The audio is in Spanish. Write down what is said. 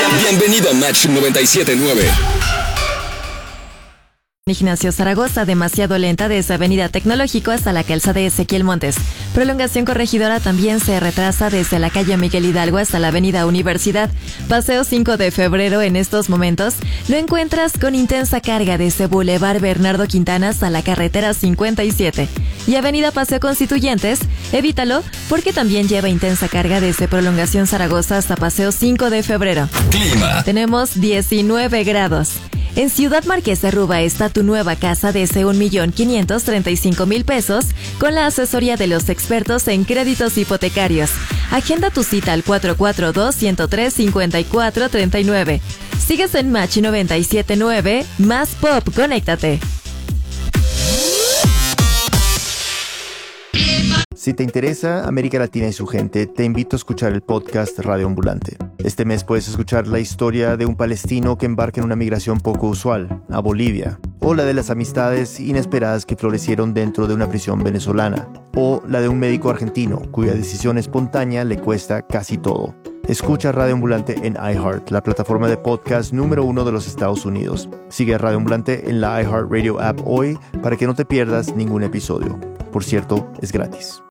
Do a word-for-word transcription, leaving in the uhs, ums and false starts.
Bienvenido a Match noventa y siete punto nueve. Ignacio Zaragoza, demasiado lenta desde Avenida Tecnológico hasta la calzada de Ezequiel Montes. Prolongación Corregidora también se retrasa desde la calle Miguel Hidalgo hasta la Avenida Universidad. Paseo cinco de febrero en estos momentos lo encuentras con intensa carga desde Boulevard Bernardo Quintana hasta la carretera cincuenta y siete. Y Avenida Paseo Constituyentes, evítalo porque también lleva intensa carga desde Prolongación Zaragoza hasta Paseo cinco de febrero. Clima. Tenemos diecinueve grados. En Ciudad Marqués de Ruba está tu nueva casa desde un millón quinientos treinta y cinco mil pesos con la asesoría de los expertos en créditos hipotecarios. Agenda tu cita al cuatro cuatro dos, uno cero tres, cinco cuatro tres nueve. Sigues en Match noventa y siete punto nueve, más pop, conéctate. Si te interesa América Latina y su gente, te invito a escuchar el podcast Radio Ambulante. Este mes puedes escuchar la historia de un palestino que embarca en una migración poco usual, a Bolivia, o la de las amistades inesperadas que florecieron dentro de una prisión venezolana, o la de un médico argentino cuya decisión espontánea le cuesta casi todo. Escucha Radio Ambulante en iHeart, la plataforma de podcast número uno de los Estados Unidos. Sigue a Radio Ambulante en la iHeartRadio app hoy para que no te pierdas ningún episodio. Por cierto, es gratis.